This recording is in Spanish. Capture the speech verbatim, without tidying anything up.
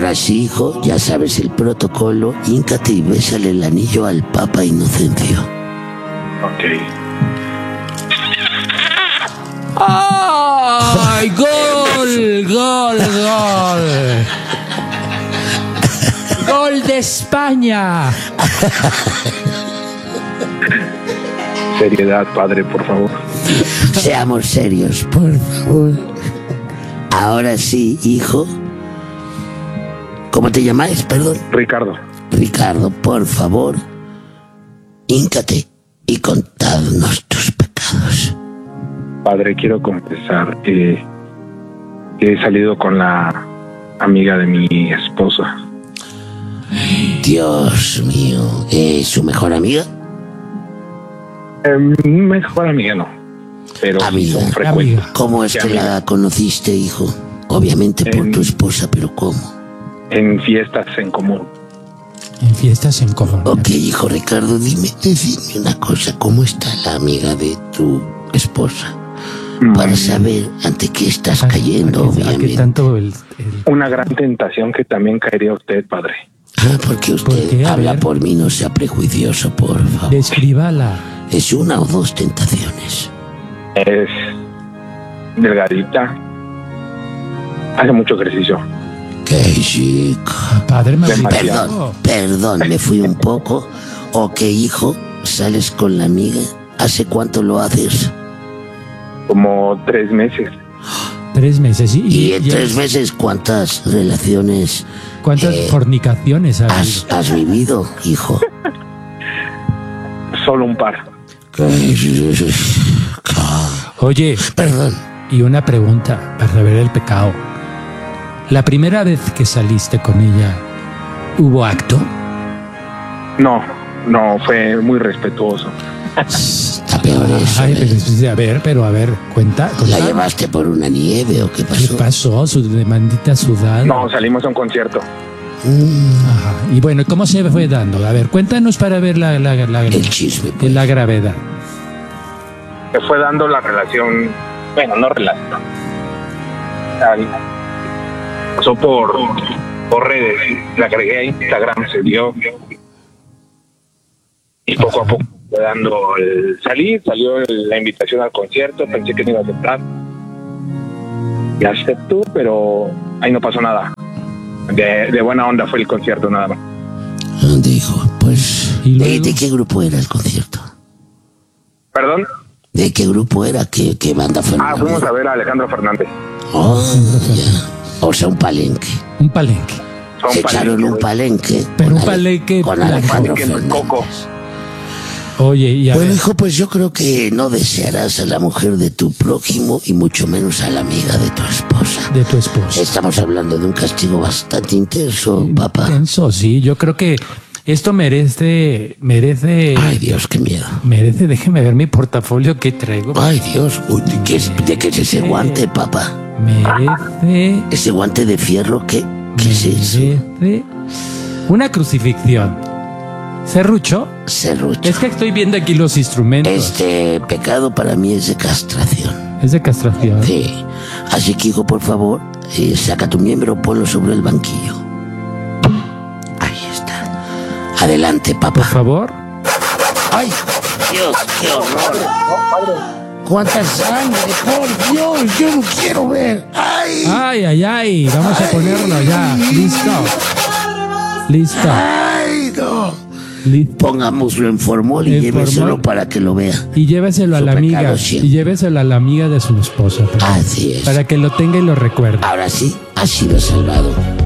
Ahora sí, hijo, ya sabes el protocolo. Híncate y bésale el anillo al Papa Inocencio. Ok. ¡Ay! ¡Gol! ¡Gol! ¡Gol! ¡Gol de España! Seriedad, padre, por favor. Seamos serios, por favor. Ahora sí, hijo. ¿Cómo te llamáis, perdón? Ricardo. Ricardo, por favor, híncate y contadnos tus pecados. Padre, quiero confesar que, que he salido con la amiga de mi esposa. Dios mío, ¿es su mejor amiga? Eh, mejor amiga no, pero Amiga. son frecuentes. Amiga. ¿Cómo es Sí, que amiga. la conociste, hijo? Obviamente por En- tu esposa, pero ¿cómo? En fiestas en común. En fiestas en Colombia. Ok, hijo Ricardo, dime, decime una cosa. ¿Cómo está la amiga de tu esposa? Para saber ante qué estás cayendo, ¿A qué- a qué obviamente. tanto el, el- Una gran tentación que también caería usted, padre. Ah, porque usted ¿Por qué? A habla ver. por mí, no sea prejuicioso, por favor. Descríbala. Es una o dos tentaciones. Es delgadita. Hace mucho ejercicio. ¡Qué chico! Padre Demasiado. Mauricio. Perdón, perdón, me fui un poco. Ok, hijo, sales con la amiga. ¿Hace cuánto lo haces? Como tres meses. Tres meses. ¿Y, Y en y- tres meses, ¿cuántas relaciones ¿Cuántas eh, fornicaciones ha has, habido? has vivido, hijo? Solo un par. Oye, Perdón. y una pregunta para saber el pecado. La primera vez que saliste con ella, ¿hubo acto? No, no, fue muy respetuoso. Está peor eso. Ay, ¿eh? pero, sí, a ver, pero a ver, cuenta. ¿La cuenta. llevaste por una nieve o qué ¿Qué pasó? pasó? Su demandita sudada. No, salimos a un concierto. Mm, Ajá. Y bueno, ¿cómo se fue dando? A ver, cuéntanos para ver la, la, la, el chisme, pues. la gravedad. Se fue dando la relación, bueno, no relación. Al- Pasó por, por redes, la agregué a Instagram, se dio. Y poco a poco fue dando el salir, salió el- la invitación al concierto, pensé que no iba a aceptar. Y aceptó, pero ahí no pasó nada. De, de buena onda fue el concierto nada más. Dijo, pues. ¿Y ¿De, luego? de qué grupo era el concierto? ¿Perdón? ¿De qué grupo era? ¿Qué, qué banda fue? Ah, fuimos a ver a Alejandro Fernández. Oh, ya. O sea, un palenque. Un palenque. Son Se echaron palenques. un palenque. Pero con un Ale- palenque Con blanco. Alejandro Palenque en Fernández. Coco. Oye, y a Bueno, ver, hijo, pues yo creo que no desearás a la mujer de tu prójimo y mucho menos a la amiga de tu esposa. de tu esposa. Estamos hablando de un castigo bastante intenso, papá. Intenso, sí. Yo creo que esto merece, merece, Ay, Dios, qué miedo. merece, déjeme ver mi portafolio que traigo. Ay, Dios, uy, ¿de qué es, de qué es ese guante, papá? Merece, ¿Ese guante de fierro qué? ¿Qué es eso? merece una crucifixión. Serrucho, Serrucho. es que estoy viendo aquí los instrumentos. Este pecado para mí es de castración. Es de castración. Sí. Así que, hijo, por favor, eh, saca tu miembro, ponlo sobre el banquillo. Ahí está. Adelante, Por papá. favor. ¡Ay, Dios, qué horror! ¡Cuánta sangre! ¡Por Dios! ¡Yo no quiero ver! ¡Ay! Ay, ay, ay. Vamos a ponerlo ya. Listo. Listo. ¡Ay, no! Listo. Pongámoslo en formol y En lléveselo formol. para que lo vea. Y lléveselo a Su la amiga. pecado siempre. Y lléveselo a la amiga de su esposa. Para, Así es. para que lo tenga y lo recuerde. Ahora sí, ha sido salvado.